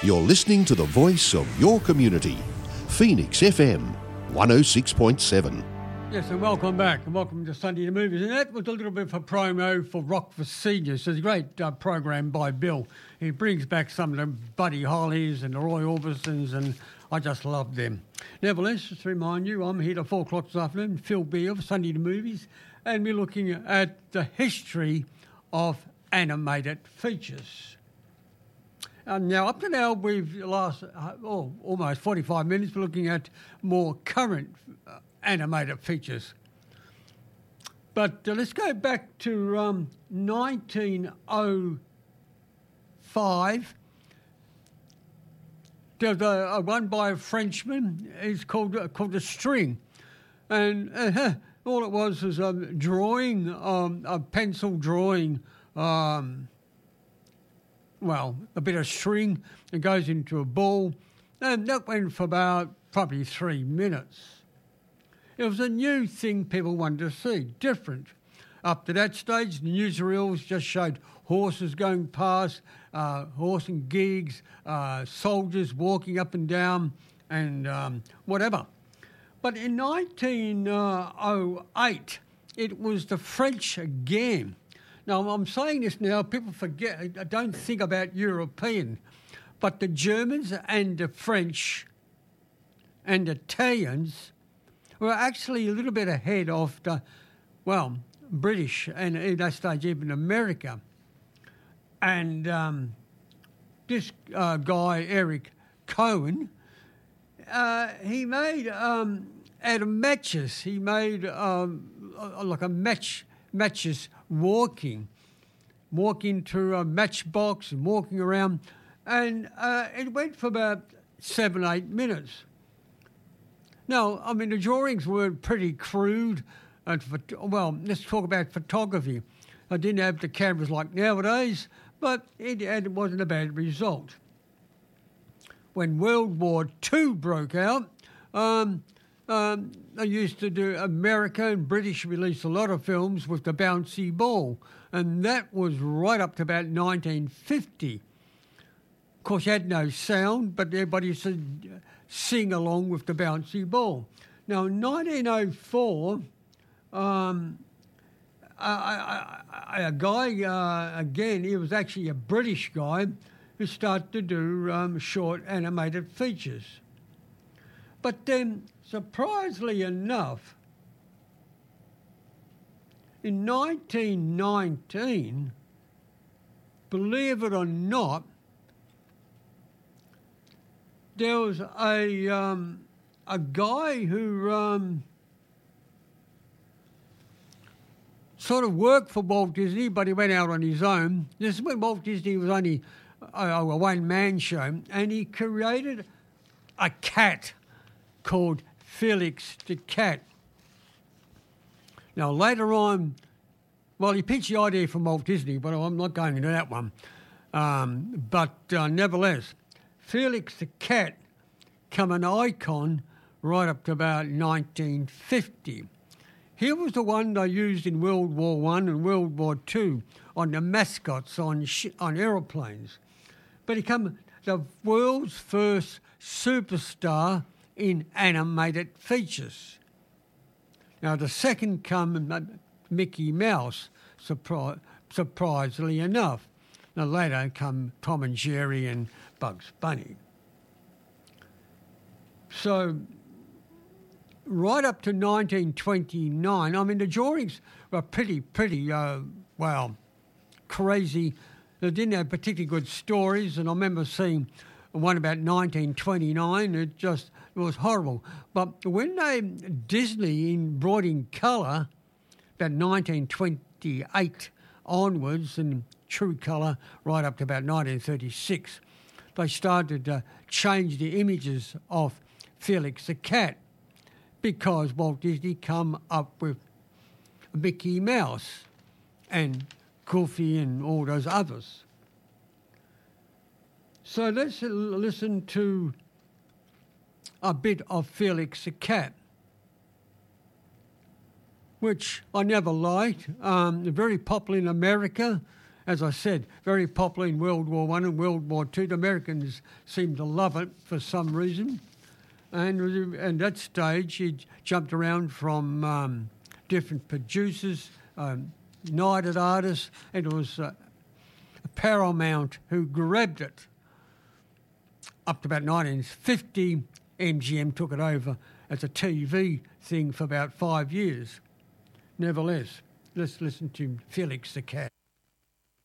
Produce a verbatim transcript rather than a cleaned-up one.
You're listening to the voice of your community, Phoenix F M one oh six point seven. Yes, and welcome back, and welcome to Sunday the Movies. And that was a little bit of a promo for Rock for Seniors. It's a great uh, program by Bill. He brings back some of the Buddy Hollies and the Roy Orbisons, and I just love them. Nevertheless, just to remind you, I'm here at four o'clock this afternoon, Phil Beale of Sunday the Movies, and we're looking at the history of animated features. Um, now, up to now, we've last uh, oh, almost forty-five minutes, we're looking at more current uh, animated features. But uh, let's go back to um, nineteen oh five. There's a, a one by a Frenchman. It's called uh, called The String, and uh, all it was was a um, drawing, um, a pencil drawing. Um, well, a bit of string that goes into a ball, and that went for about probably three minutes. It was a new thing people wanted to see, different. Up to that stage, the newsreels just showed horses going past, uh, horse and gigs, uh, soldiers walking up and down, and um, whatever. But in nineteen oh eight, it was the French again. Now, I'm saying this now, people forget, don't think about European, but the Germans and the French and Italians were actually a little bit ahead of the, well, British and at that stage even America. And um, this uh, guy, Eric Cohen, uh, he made, um, out of matches, he made um, like a match, matches walking, walking to a matchbox and walking around. And uh, it went for about seven, eight minutes. Now, I mean, the drawings were pretty crude. And well, let's talk about photography. I didn't have the cameras like nowadays, but it, it wasn't a bad result. When World War Two broke out, um, um, they used to do, America and British released a lot of films with the bouncy ball, and that was right up to about nineteen fifty. Of course, you had no sound, but everybody used to sing along with the bouncy ball. Now, in nineteen oh four, um, a, a, a guy, uh, again, he was actually a British guy, who started to do um, short animated features. But then, surprisingly enough, in nineteen nineteen, believe it or not, there was a um, a guy who um, sort of worked for Walt Disney, but he went out on his own. This is when Walt Disney was only a, a one-man show, and he created a cat called Felix the Cat. Now, later on, well, he pitched the idea from Walt Disney, but I'm not going into that one. Um, but uh, nevertheless, Felix the Cat became an icon right up to about nineteen fifty. He was the one they used in World War One and World War Two on the mascots on sh- on aeroplanes. But he became the world's first superstar in animated features. Now, the second come Mickey Mouse, surpri- surprisingly enough. Now, later come Tom and Jerry and Bugs Bunny. So, right up to nineteen twenty-nine, I mean, the drawings were pretty, pretty, uh, well, crazy. They didn't have particularly good stories, and I remember seeing one about nineteen twenty-nine. It just it was horrible. But when they Disney in brought in colour, about nineteen twenty-eight onwards, and true colour right up to about nineteen thirty-six, they started to change the images of Felix the Cat because Walt Disney come up with Mickey Mouse and Goofy and all those others. So let's listen to a bit of Felix the Cat, which I never liked. Um, very popular in America, as I said, very popular in World War One and World War Two. The Americans seemed to love it for some reason. And at that stage, he jumped around from um, different producers, um, United Artists, and it was uh, Paramount who grabbed it. Up to about nineteen fifty, M G M took it over as a T V thing for about five years. Nevertheless, let's listen to Felix the Cat.